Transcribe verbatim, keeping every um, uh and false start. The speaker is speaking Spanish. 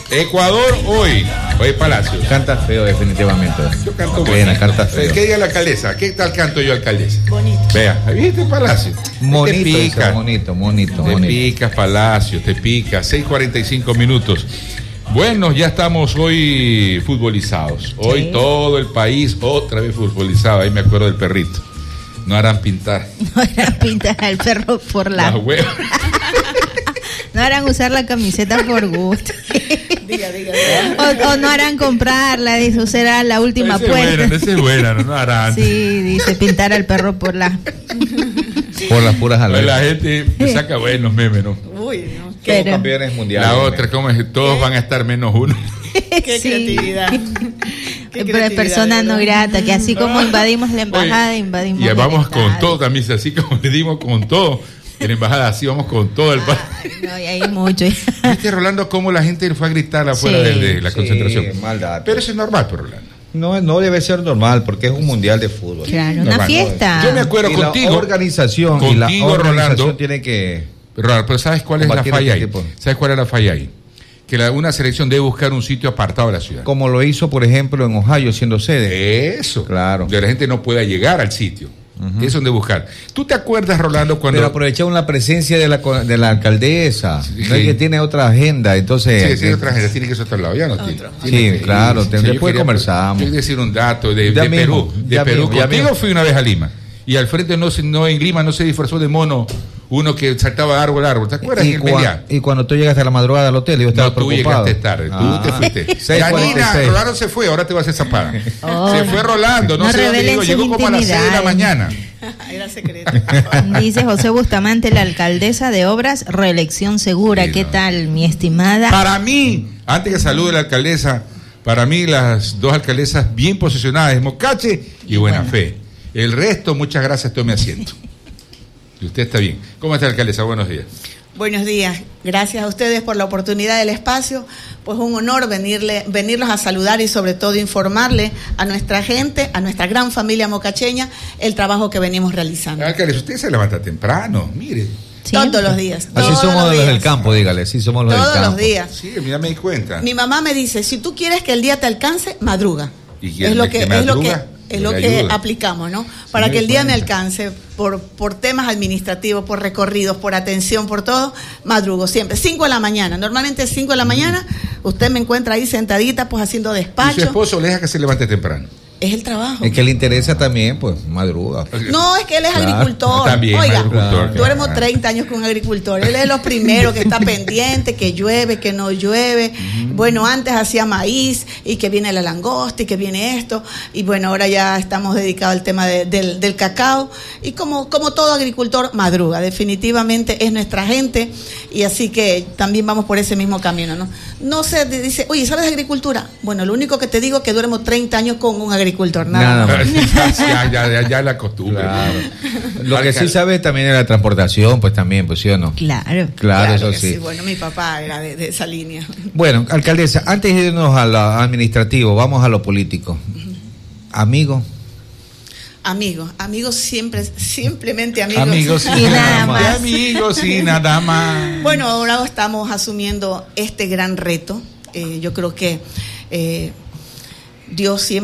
Ecuador hoy. Hoy Palacio. Canta feo, definitivamente. Yo canto Pena, bonito. canta feo. ¿Qué diga la alcaldesa? ¿Qué tal canto yo, alcaldesa? Bonito. Vea, ¿viste Palacio? Monito, te pica. dice, monito, monito, Te monito. picas, Palacio, te picas. seis cuarenta y cinco minutos. Bueno, ya estamos hoy futbolizados. Hoy sí. Todo el país otra vez futbolizado. Ahí me acuerdo del perrito. No harán pintar. No harán pintar al perro por la... Las huevas. No harán usar la camiseta por gusto. Diga, diga, diga. O, o no harán comprarla, dice, será la última ese puerta. Es buena, ese es buena, no, no harán. Sí, dice, pintar al perro por la... Por las puras alas. La gente me saca buenos memes, ¿no? Uy, no. Pero, Somos campeones mundiales. La otra, ¿cómo es? Todos ¿Qué? Van a estar menos uno. Qué sí. creatividad. Qué Pero persona no grata, que así como invadimos la embajada, Oye, invadimos y vamos con estadio. todo también, así como le dimos con todo. En la embajada así vamos con todo el país. No, y hay mucho. ¿Viste, Rolando, cómo la gente fue a gritar afuera sí, de, de la sí, concentración? Maldad. Pero eso es normal, pues, Rolando. No, no debe ser normal porque es un mundial de fútbol. Claro, normal, una fiesta. No, yo me acuerdo y contigo. La organización contigo, y la organización Rolando, tiene que. Pero, pero ¿sabes cuál es la falla ahí? Tipo. ¿Sabes cuál es la falla ahí? Que la, una selección debe buscar un sitio apartado de la ciudad. Como lo hizo, por ejemplo, en Ohio, siendo sede. Eso. Claro. Donde la gente no pueda llegar al sitio. Uh-huh. Eso es donde buscar. ¿Tú te acuerdas, Rolando, cuando... Pero aprovecharon la presencia de la, de la alcaldesa. Sí. No es que tiene otra agenda, entonces... Sí, tiene otra agenda, tiene que ir a otro lado, ya no tiene. Sí, tiene claro, sí, después quería, conversamos. Quiero decir un dato de, de de mismo, Perú. De Perú. Mismo, Contigo fui una vez a Lima. Y al frente no, no en Lima no se disfrazó de mono uno que saltaba de árbol a árbol. ¿Te acuerdas? Y, cua, y cuando tú llegaste a la madrugada al hotel, yo estaba no, tú preocupado. llegaste tarde, ah. tú te fuiste. Janina, Rolando se fue, ahora te vas a hacer zapada. Oh, se fue Rolando, no, no sé dónde llegó, llegó como a las seis de la mañana. Era secreto. Dice José Bustamante, la alcaldesa de Obras, reelección segura. Sí, ¿qué no. tal, mi estimada? Para mí, antes que salude la alcaldesa, para mí las dos alcaldesas bien posicionadas es Mocache y Buena bueno. Fe. El resto, muchas gracias, tome asiento. Y usted está bien. ¿Cómo está, alcaldesa? Buenos días. Buenos días. Gracias a ustedes por la oportunidad del espacio. Pues un honor venirle, venirlos a saludar y sobre todo informarle a nuestra gente, a nuestra gran familia mocacheña, el trabajo que venimos realizando. Alcaldesa, usted se levanta temprano, mire. ¿Sí? Todos los días. Así todos somos los, los del campo, dígale. Sí, somos los todos del campo. Todos los días. Sí, mira, me di cuenta. Mi mamá me dice, si tú quieres que el día te alcance, madruga. ¿Y es lo que, que es lo que es lo que ayuda. aplicamos, ¿no? Para sí, que el día me alcance por, por temas administrativos, por recorridos, por atención, por todo, madrugo siempre. Cinco de la mañana, normalmente cinco de la mañana, usted me encuentra ahí sentadita, pues haciendo despacho. ¿Y su esposo le deja que se levante temprano? Es el trabajo. Es que le interesa también, pues, madruga. No, es que él es claro. agricultor. También, Oiga, agricultor, duermo claro. treinta años con un agricultor. Él es lo primero que está pendiente, que llueve, que no llueve. Mm. Bueno, antes hacía maíz y que viene la langosta y que viene esto. Y bueno, ahora ya estamos dedicados al tema de, del, del cacao. Y como, como todo agricultor, madruga. Definitivamente es nuestra gente. Y así que también vamos por ese mismo camino, ¿no? No se dice, oye, ¿sabes de agricultura? Bueno, lo único que te digo es que duermo treinta años con un agricultor. Agricultor, nada, nada más. ya, ya, ya, ya la costumbre. Claro. Lo que sí sabe también es la transportación, pues también, pues sí o no. Claro. Claro, claro eso sí. sí. Bueno, mi papá era de, de esa línea. Bueno, alcaldesa, antes de irnos a lo administrativo, vamos a lo político. Uh-huh. Amigo. Amigos, amigos siempre, simplemente amigos. Amigos y nada más. más. Amigos y nada más. Bueno, ahora estamos asumiendo este gran reto. Eh, yo creo que eh, Dios siempre